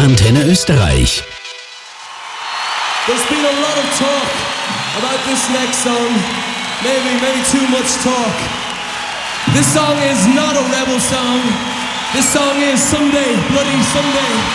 Antenne Österreich. There's been a lot of talk about this next song. Maybe too much talk. This song is not a rebel song. This song is Someday, Bloody Someday.